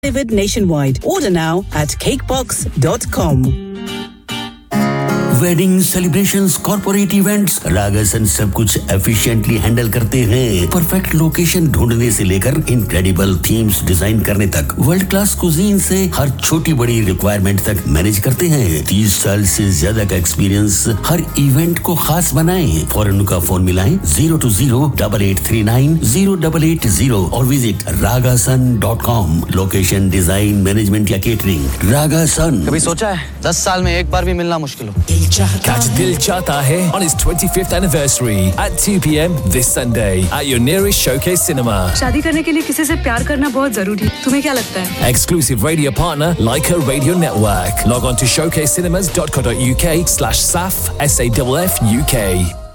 Delivered nationwide. Order now at cakebox.com. Wedding celebrations, corporate events, रागासन सब कुछ efficiently handle करते हैं। परफेक्ट लोकेशन ढूंढने से लेकर इनक्रेडिबल थीम्स डिजाइन करने तक, वर्ल्ड क्लास कुजीन से हर छोटी बड़ी रिक्वायरमेंट तक मैनेज करते हैं। 30 साल से ज्यादा का एक्सपीरियंस हर इवेंट को खास बनाएं। फौरन उनका फोन मिलाएं 02088390880 और visit ragasun.com। Location, design, management या केटरिंग, रागासन। कभी सोचा है 10 साल में एक बार भी मिलना मुश्किल हो? Catch Dil Chahta Hai on its 25th anniversary at 2 p.m. this Sunday at your nearest Showcase Cinema. शादी करने के लिए किसी से प्यार करना बहुत जरूरी है। तुम्हें क्या लगता है? Exclusive radio partner Leica Radio Network. Log on to showcasecinemas.co.uk/SAF SAFF UK.